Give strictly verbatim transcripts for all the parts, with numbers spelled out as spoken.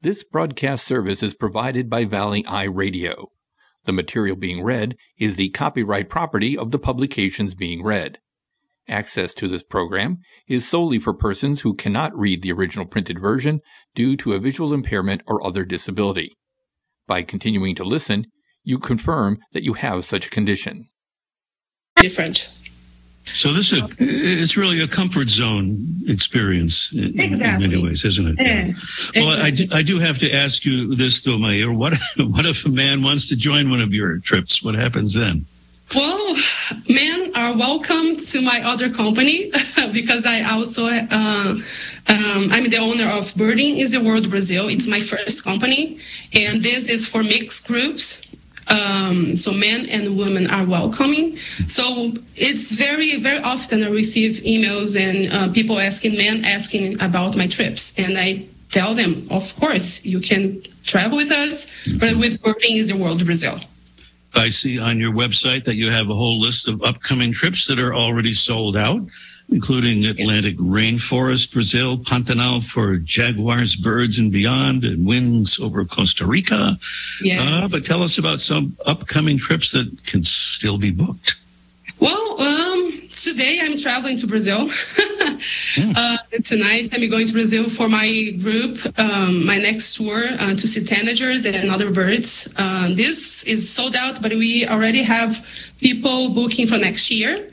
This broadcast service is provided by Valley Eye Radio. The material being read is the copyright property of the publications being read. Access to this program is solely for persons who cannot read the original printed version due to a visual impairment or other disability. By continuing to listen, you confirm that you have such a condition. Different. So this is a, it's really a comfort zone experience in, exactly. in many ways, isn't it? Yeah. Well, I do, I do have to ask you this, though, Maya. What, what if a man wants to join one of your trips? What happens then? Well, men are welcome to my other company because I also, uh, um, I'm the owner of Birding is the World Brazil. It's my first company, and this is for mixed groups. Um, so men and women are welcoming. So it's very, very often I receive emails and uh, people asking, men asking about my trips. And I tell them, of course, you can travel with us, but with Birding is the World Brazil. I see on your website that you have a whole list of upcoming trips that are already sold out, including Atlantic Rainforest, Brazil, Pantanal for jaguars, birds, and beyond, and winds over Costa Rica. Yes. Uh, but tell us about some upcoming trips that can still be booked. Well, um, today I'm traveling to Brazil. mm. uh, tonight I'm going to Brazil for my group, um, my next tour uh, to see tanagers and other birds. Uh, this is sold out, but we already have people booking for next year.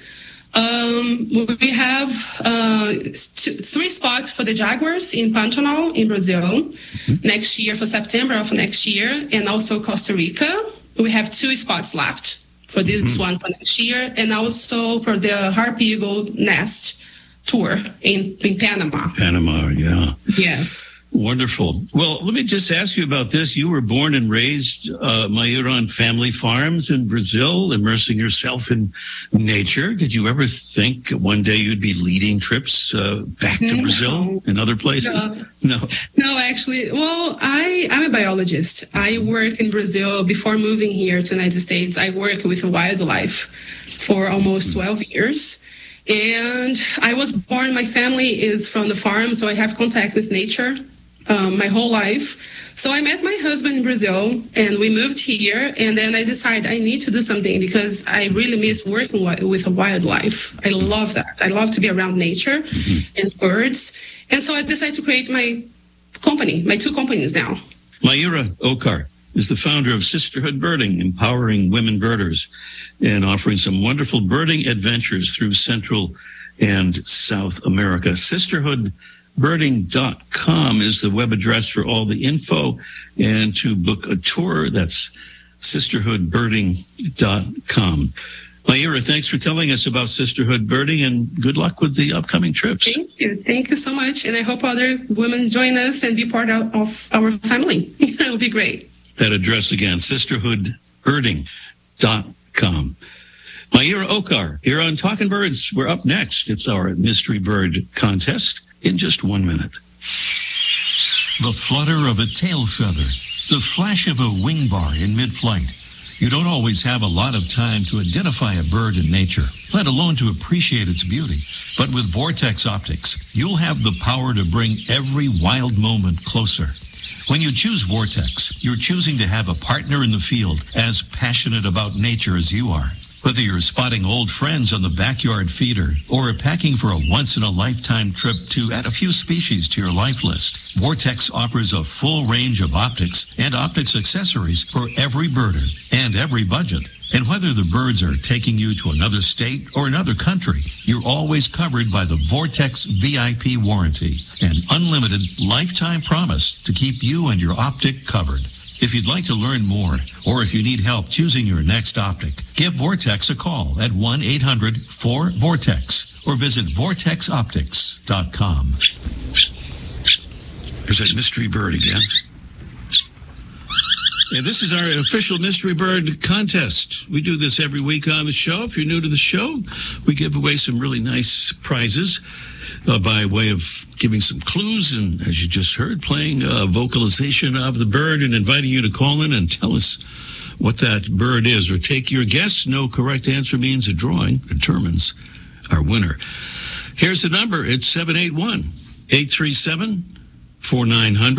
Um, we have uh, two, three spots for the jaguars in Pantanal in Brazil mm-hmm. next year for September of next year, and also Costa Rica. We have two spots left for this mm-hmm. one for next year, and also for the Harp Eagle Nest tour in, in Panama. Panama, yeah. Yes. Wonderful. Well, let me just ask you about this. You were born and raised, uh, Mayura, on family farms in Brazil, immersing yourself in nature. Did you ever think one day you'd be leading trips uh, back to no. Brazil and other places? No. No, no actually. Well, I, I'm a biologist. I work in Brazil. Before moving here to the United States, I worked with wildlife for almost twelve years. And I was born, my family is from the farm, so I have contact with nature um, my whole life. So I met my husband in Brazil, and we moved here, and then I decided I need to do something because I really miss working with wildlife. I love that. I love to be around nature and birds. And so I decided to create my company, my two companies now. Mayura Okar is the founder of Sisterhood Birding, empowering women birders and offering some wonderful birding adventures through Central and South America. sisterhood birding dot com is the web address for all the info, and to book a tour, that's sisterhood birding dot com. Mayura, thanks for telling us about Sisterhood Birding, and good luck with the upcoming trips. Thank you. Thank you so much. And I hope other women join us and be part of, of our family. It would be great. That address again, sisterhood birding dot com. Mayura Okar here on Talking Birds. We're up next. It's our Mystery Bird contest in just one minute. The flutter of a tail feather, the flash of a wing bar in mid-flight. You don't always have a lot of time to identify a bird in nature, let alone to appreciate its beauty. But with Vortex Optics, you'll have the power to bring every wild moment closer. When you choose Vortex, you're choosing to have a partner in the field as passionate about nature as you are. Whether you're spotting old friends on the backyard feeder or packing for a once-in-a-lifetime trip to add a few species to your life list, Vortex offers a full range of optics and optics accessories for every birder and every budget. And whether the birds are taking you to another state or another country, you're always covered by the Vortex V I P warranty, an unlimited lifetime promise to keep you and your optic covered. If you'd like to learn more, or if you need help choosing your next optic, give Vortex a call at one eight hundred four vortex or visit vortex optics dot com. There's that mystery bird again. And this is our official Mystery Bird contest. We do this every week on the show. If you're new to the show, we give away some really nice prizes uh, by way of giving some clues and, as you just heard, playing a vocalization of the bird and inviting you to call in and tell us what that bird is, or take your guess. No correct answer means a drawing determines our winner. Here's the number. It's seven eight one, eight three seven, four nine zero zero.